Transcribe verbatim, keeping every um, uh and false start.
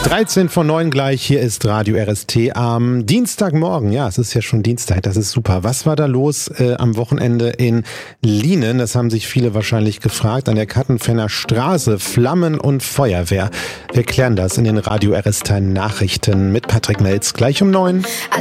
dreizehn von neun gleich, hier ist Radio R S T am Dienstagmorgen. Ja, es ist ja schon Dienstag, das ist super. Was war da los äh, am Wochenende in Lienen? Das haben sich viele wahrscheinlich gefragt. An der Kattenfenner Straße, Flammen und Feuerwehr. Wir klären das in den Radio R S T Nachrichten mit Patrick Melz gleich um neun.